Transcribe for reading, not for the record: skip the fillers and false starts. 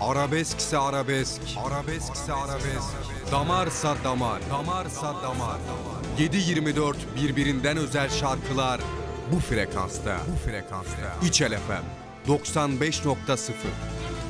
Arabeskse arabesk, arabeskse arabesk. Damarsa damar, damarsa damar. 7/24 birbirinden özel şarkılar bu frekansta. İçel FM 95.0.